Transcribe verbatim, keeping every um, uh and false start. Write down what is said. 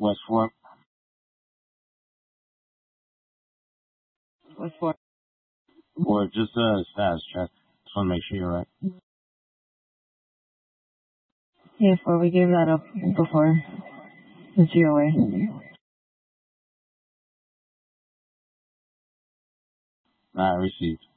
West Fork. West Fork. Or just a status check. Just want to make sure you're right. Yeah, for we gave that up before the G O A. Not received.